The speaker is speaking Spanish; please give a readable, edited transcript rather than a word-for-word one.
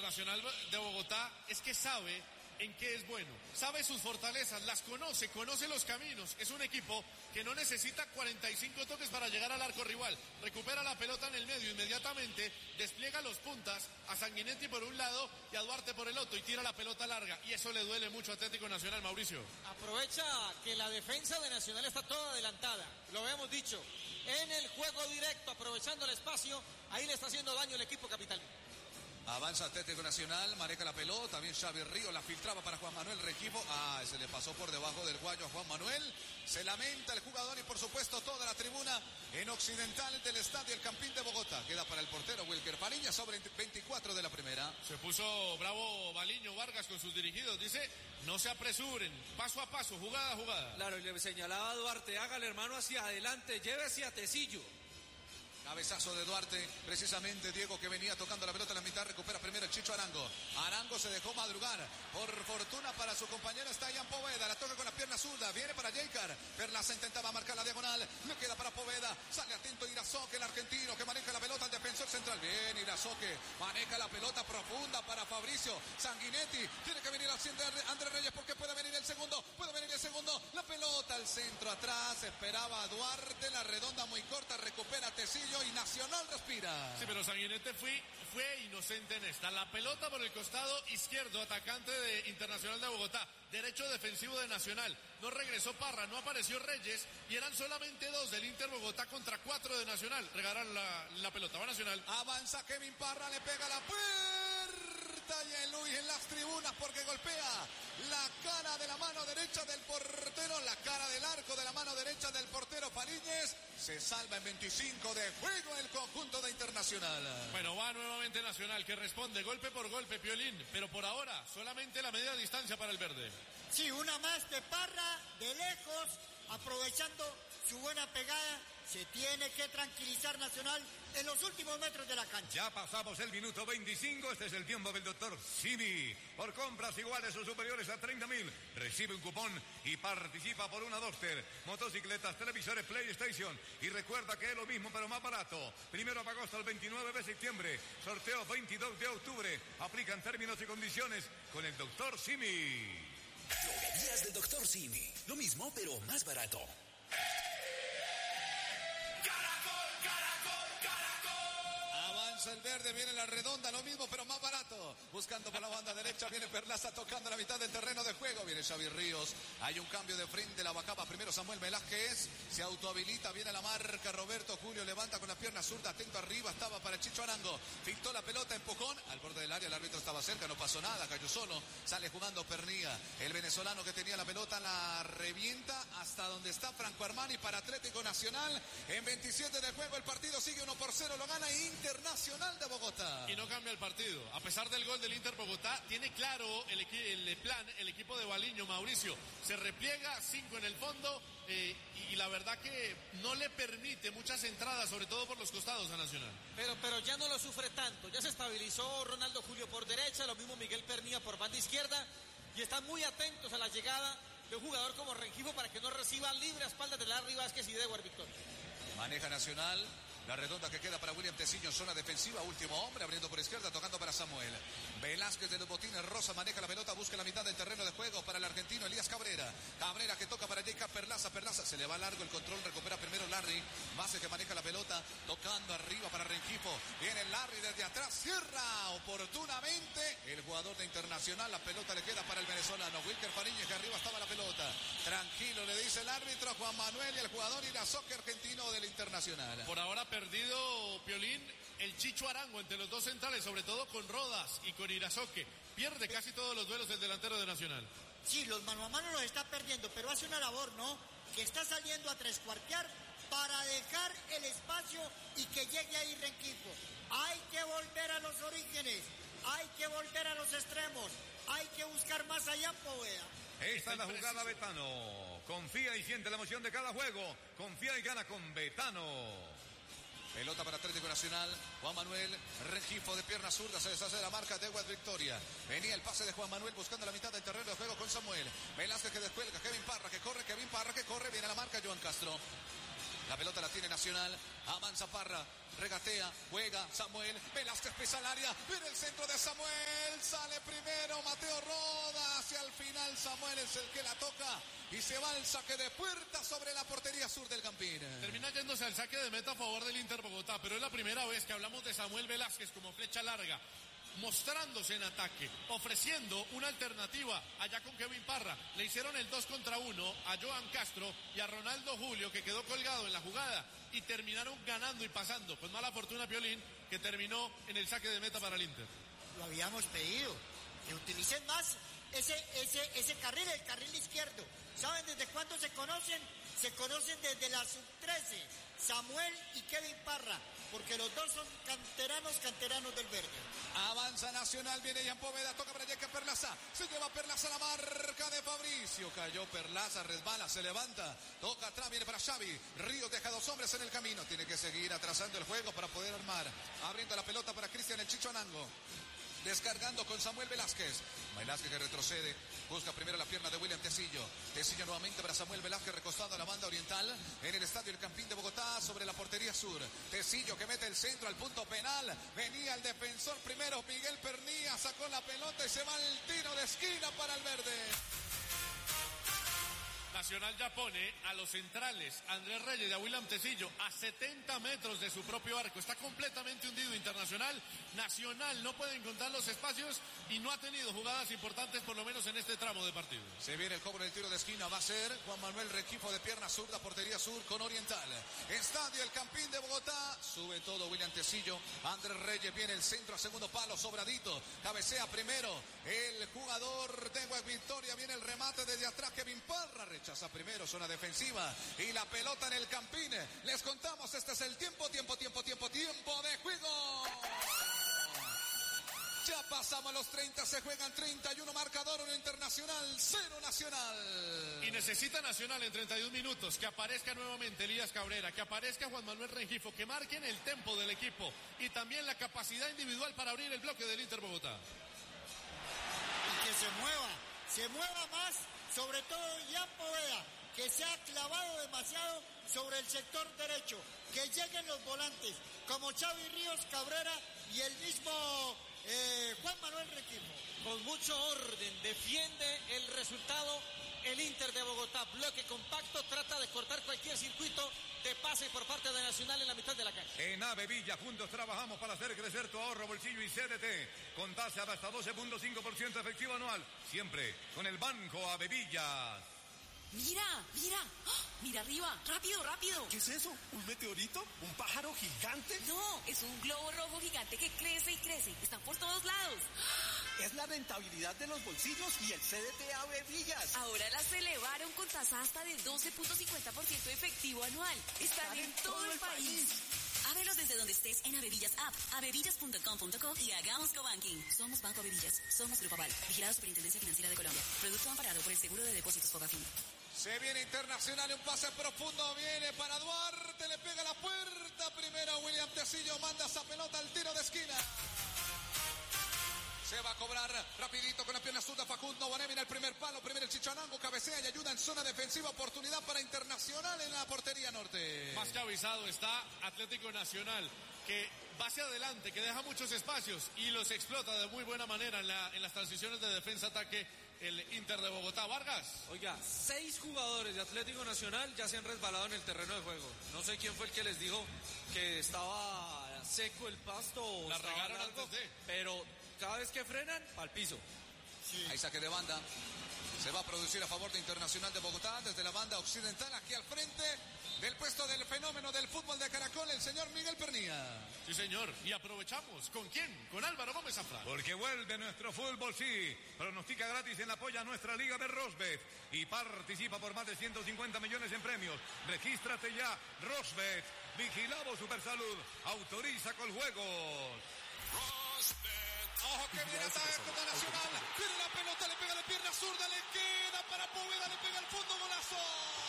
Internacional de Bogotá es que sabe en qué es bueno, sabe sus fortalezas, las conoce los caminos. Es un equipo que no necesita 45 toques para llegar al arco rival. Recupera la pelota en el medio inmediatamente, despliega los puntas a Sanguinetti por un lado y a Duarte por el otro y tira la pelota larga. Y eso le duele mucho a Atlético Nacional, Mauricio. Aprovecha que la defensa de Nacional está toda adelantada, lo habíamos dicho. En el juego directo, aprovechando el espacio, ahí le está haciendo daño el equipo capital. Avanza Atlético Nacional, maneja la pelota, bien Xavi Ríos, la filtraba para Juan Manuel Rengifo. Se le pasó por debajo del guayo a Juan Manuel. Se lamenta el jugador y por supuesto toda la tribuna en occidental del estadio El Campín de Bogotá. Queda para el portero Wilker Fariña sobre 24 de la primera. Se puso bravo Baliño Vargas con sus dirigidos. Dice, no se apresuren, paso a paso, jugada a jugada. Claro, y le señalaba a Duarte, hágale hermano hacia adelante, llévese a Tecillo. Cabezazo de Duarte, precisamente Diego que venía tocando la pelota en la mitad, recupera primero el Chicho Arango. Arango se dejó madrugar, por fortuna para su compañero está Ian Poveda, la toca con la pierna zurda, viene para Jaycar, Perlaza intentaba marcar la diagonal, le queda para Poveda, sale atento Irazoque, el argentino que maneja la pelota al defensor central, bien Irazoque, maneja la pelota profunda para Fabricio Sanguinetti, tiene que venir haciendo Andrés Reyes porque puede venir el segundo, la pelota al centro atrás, esperaba a Duarte, la redonda muy corta, recupera Tecillo y Nacional respira. Sí, pero Sanguinetti fue inocente en esta. La pelota por el costado izquierdo, atacante de Internacional de Bogotá, derecho defensivo de Nacional. No regresó Parra, no apareció Reyes y eran solamente 2 del Inter Bogotá contra 4 de Nacional. Regalan la pelota, va Nacional. Avanza Kevin Parra, le pega la puerta y el Luis en las tribunas porque golpea la cara de la mano derecha del portero, la cara del arco de la mano derecha del portero Fariñez. Se salva en 25 de juego el conjunto de Internacional. Bueno, va nuevamente Nacional que responde golpe por golpe, Piolín, pero por ahora solamente la media distancia para el verde. Sí, una más de Parra, de lejos, aprovechando su buena pegada. Se tiene que tranquilizar Nacional en los últimos metros de la cancha. Ya pasamos el minuto 25. Este es el tiempo del doctor Simi. Por compras iguales o superiores a 30.000, recibe un cupón y participa por una Duster, motocicletas, televisores, PlayStation. Y recuerda que es lo mismo pero más barato. Primero de agosto al 29 de septiembre. Sorteo 22 de octubre. Aplican términos y condiciones con el doctor Simi. Droguerías del doctor Simi. Lo mismo pero más barato. Avanza el verde, viene la redonda, lo mismo pero más barato. Buscando por la banda derecha, viene Perlaza tocando la mitad del terreno de juego. Viene Xavi Ríos, hay un cambio de frente, la bajaba primero Samuel Velázquez. Se autohabilita, viene la marca Roberto Julio, levanta con la pierna zurda, atento arriba, estaba para el Chicho Arango. Pintó la pelota, empujón, al borde del área, el árbitro estaba cerca, no pasó nada, cayó solo. Sale jugando Pernía, el venezolano que tenía la pelota la revienta hasta donde está Franco Armani para Atlético Nacional. En 27 de juego el partido sigue 1-0, lo gana Internacional de Bogotá. Y no cambia el partido. A pesar del gol del Inter Bogotá, tiene claro el plan, el equipo de Baliño, Mauricio. Se repliega, 5 en el fondo y la verdad que no le permite muchas entradas, sobre todo por los costados a Nacional. Pero ya no lo sufre tanto. Ya se estabilizó Ronaldo Julio por derecha, lo mismo Miguel Pernía por banda izquierda y están muy atentos a la llegada de un jugador como Rengifo para que no reciba libre a espaldas de Larry Vázquez y de Edward Victor. Maneja Nacional. La redonda que queda para William Tecillo en zona defensiva, último hombre, abriendo por izquierda, tocando para Samuel. Velázquez de los botines rosa, maneja la pelota, busca la mitad del terreno de juego para el argentino Elías Cabrera. Cabrera que toca para Jacob Perlaza, se le va largo el control, recupera primero Larry. Vázquez que maneja la pelota, tocando arriba para Rengifo. Viene Larry desde atrás, cierra oportunamente el jugador de Internacional. La pelota le queda para el venezolano Wilker Fariñez, que arriba estaba la pelota. Tranquilo, le dice el árbitro Juan Manuel y el jugador Irazoque argentino del Internacional. Por ahora perdido, Piolín, el Chicho Arango entre los dos centrales, sobre todo con Rodas y con Irazoque. Pierde casi todos los duelos del delantero de Nacional. Sí, los mano a mano los está perdiendo, pero hace una labor, ¿no? Que está saliendo a trescuartear para dejar el espacio y que llegue ahí Rengifo. Hay que volver a los orígenes, hay que volver a los extremos, hay que buscar más allá, Poveda. Esta es la jugada Betano. Confía y siente la emoción de cada juego. Confía y gana con Betano. Pelota para Atlético Nacional. Juan Manuel Rengifo de pierna zurda. Se deshace de la marca de Edward Victoria. Venía el pase de Juan Manuel buscando la mitad del terreno de juego con Samuel. Velázquez que descuelga. Kevin Parra que corre. Viene a la marca Joan Castro. La pelota la tiene Nacional. Avanza Parra. Regatea. Juega Samuel. Velázquez pisa al área. Viene el centro de Samuel. Sale primero Mateo Roda. Hacia el final Samuel es el que la toca. Y se va el saque de puerta sobre la portería sur del Campín. Termina yéndose al saque de meta a favor del Inter Bogotá. Pero es la primera vez que hablamos de Samuel Velázquez como flecha larga, mostrándose en ataque, ofreciendo una alternativa allá con Kevin Parra. Le hicieron el 2 contra 1 a Joan Castro y a Ronaldo Julio, que quedó colgado en la jugada, y terminaron ganando y pasando. Pues mala fortuna Piolín, que terminó en el saque de meta para el Inter. Lo habíamos pedido, que utilicen más ese carril, el carril izquierdo. ¿Saben desde cuándo se conocen? Se conocen desde la sub-13, Samuel y Kevin Parra, porque los dos son canteranos del verde. Avanza Nacional, viene Ian Poveda, toca para Yeca Perlaza, se lleva Perlaza la marca de Fabricio, cayó Perlaza, resbala, se levanta, toca atrás, viene para Xavi, Ríos deja dos hombres en el camino, tiene que seguir atrasando el juego para poder armar, abriendo la pelota para Cristian el Chicho Anango. Descargando con Samuel Velázquez. Velázquez que retrocede. Busca primero la pierna de William Tecillo. Tecillo nuevamente para Samuel Velázquez, recostado a la banda oriental. En el estadio El Campín de Bogotá, sobre la portería sur. Tecillo que mete el centro al punto penal. Venía el defensor primero, Miguel Pernía. Sacó la pelota y se va el tiro de esquina para el verde. Nacional ya pone a los centrales, Andrés Reyes y a William Tecillo, a 70 metros de su propio arco. Está completamente hundido Internacional. Nacional no puede encontrar los espacios y no ha tenido jugadas importantes, por lo menos en este tramo de partido. Se viene el cobro del tiro de esquina. Va a ser Juan Manuel Rengifo de pierna zurda, portería sur con Oriental. Estadio El Campín de Bogotá. Sube todo William Tecillo. Andrés Reyes viene el centro a segundo palo, sobradito. Cabecea primero el jugador de West Victoria. Viene el remate desde atrás. Kevin Parra rechaza primero, zona defensiva. Y la pelota en el Campín. Les contamos, este es el tiempo de juego. Ya pasamos los 30, se juegan 31, marcador 1 Internacional, 0 Nacional. Y necesita Nacional en 31 minutos que aparezca nuevamente Elías Cabrera, que aparezca Juan Manuel Rengifo, que marquen el tempo del equipo y también la capacidad individual para abrir el bloque del Inter Bogotá. Y que se mueva más, sobre todo Ian Poveda, que se ha clavado demasiado sobre el sector derecho, que lleguen los volantes como Xavi Ríos Cabrera y el mismo Juan Manuel Rengifo. Con mucho orden, defiende el resultado el Inter de Bogotá. Bloque compacto, trata de cortar cualquier circuito de pase por parte de Nacional en la mitad de la cancha. En Avevilla, juntos trabajamos para hacer crecer tu ahorro, bolsillo y CDT. Con tasa de hasta 12.5% efectivo anual. Siempre con el Banco Avevilla. Mira, mira arriba, rápido. ¿Qué es eso? ¿Un meteorito? ¿Un pájaro gigante? No, es un globo rojo gigante que crece y crece. Están por todos lados. Es la rentabilidad de los bolsillos y el CDT Avevillas. Ahora las elevaron con tasa hasta de 12.50% efectivo anual. Están en todo el país. Ábrelos desde donde estés en Avevillas App, avevillas.com.co y hagamos cobanking. Somos Banco Avevillas, somos Grupo Aval, vigilado Superintendencia Financiera de Colombia. Producto amparado por el Seguro de Depósitos Fogafín. Se viene Internacional, un pase profundo, viene para Duarte, le pega la puerta primero William Tecillo, manda esa pelota al tiro de esquina. Se va a cobrar rapidito con la pierna zurda Facundo Bonet, viene el primer palo, primero el Chicho Anango, cabecea y ayuda en zona defensiva, oportunidad para Internacional en la portería norte. Más que avisado está Atlético Nacional, que va hacia adelante, que deja muchos espacios y los explota de muy buena manera en las transiciones de defensa-ataque el Inter de Bogotá. Vargas. Oiga, 6 jugadores de Atlético Nacional ya se han resbalado en el terreno de juego. No sé quién fue el que les dijo que estaba seco el pasto o la estaba regaron largo, antes de. pero cada vez que frenan, al piso. Sí. Hay saque de banda. Se va a producir a favor de Internacional de Bogotá desde la banda occidental, aquí al frente del puesto del fenómeno del fútbol de Caracol, el señor Miguel Pernía. Sí, señor. Y aprovechamos. ¿Con quién? Con Álvaro Gómez Zafra. Porque vuelve nuestro fútbol, sí. Pronostica gratis en la apoya a nuestra Liga de Rosbet y participa por más de 150 millones en premios. Regístrate ya, Rosbet. Vigilado Supersalud. Autoriza con juegos. Rosbet. Ojo que viene ataque contra Nacional. Viene la pelota, le pega la pierna zurda, le queda para Poveda, le pega el fondo, golazo.